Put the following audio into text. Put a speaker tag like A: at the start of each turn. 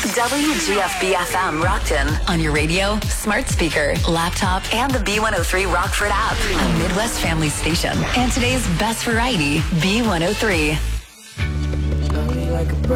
A: WGFB-FM Rockton on your radio, smart speaker, laptop, and the B103 Rockford app. A Midwest family station. And today's best variety, B103.
B: Love me like a